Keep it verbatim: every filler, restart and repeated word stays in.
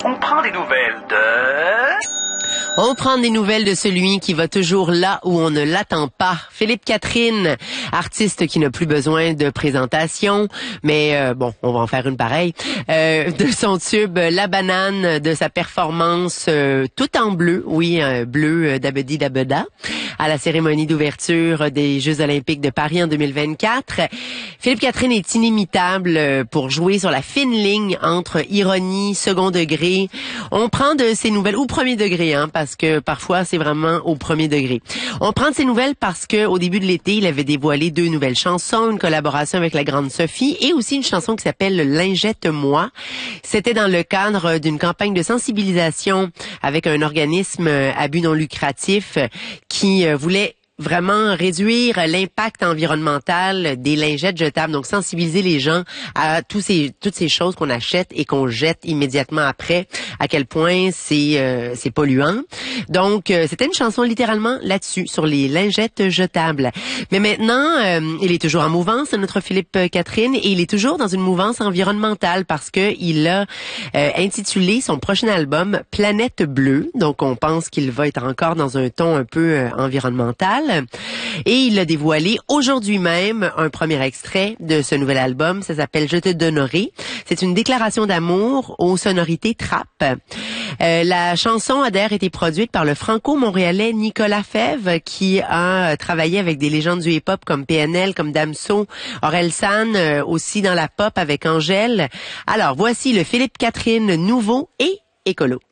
On prend des nouvelles de... On prend des nouvelles de celui qui va toujours là où on ne l'attend pas. Philippe Catherine, artiste qui n'a plus besoin de présentation, mais euh, bon, on va en faire une pareille. Euh, de son tube La Banane, de sa performance euh, tout en bleu, oui, euh, bleu euh, d'Abedi d'Abeda, à la cérémonie d'ouverture des Jeux olympiques de Paris en deux mille vingt-quatre. Philippe Catherine est inimitable pour jouer sur la fine ligne entre ironie, second degré. On prend de ses nouvelles, ou premier degré, hein, parce que parfois c'est vraiment au premier degré. On prend de ses nouvelles parce que au début de l'été, il avait dévoilé deux nouvelles chansons, une collaboration avec la grande Sophie et aussi une chanson qui s'appelle Lingette-moi. C'était dans le cadre d'une campagne de sensibilisation avec un organisme à but non lucratif qui voulait vraiment réduire l'impact environnemental des lingettes jetables, donc sensibiliser les gens à tous ces toutes ces choses qu'on achète et qu'on jette immédiatement après, à quel point c'est euh, c'est polluant. Donc euh, c'était une chanson littéralement là-dessus sur les lingettes jetables. Mais maintenant, euh, il est toujours en mouvance, notre Philippe Catherine, et il est toujours dans une mouvance environnementale parce que il a euh, intitulé son prochain album Planète Bleue. Donc on pense qu'il va être encore dans un ton un peu euh, environnemental. Et il a dévoilé aujourd'hui même un premier extrait de ce nouvel album. Ça s'appelle Je te donnerai. C'est une déclaration d'amour aux sonorités trap. Euh, la chanson a d'ailleurs été produite par le franco-montréalais Nicolas Fèvre, qui a travaillé avec des légendes du hip-hop comme P N L, comme Damso, Orelsan, euh, aussi dans la pop avec Angèle. Alors voici le Philippe Catherine nouveau et écolo.